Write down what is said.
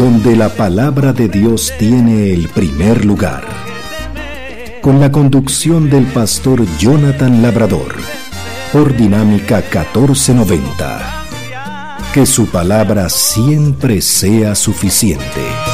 donde la palabra de Dios tiene el primer lugar. Con la conducción del pastor Jonathan Labrador, por Dinámica 1490. Que su palabra siempre sea suficiente.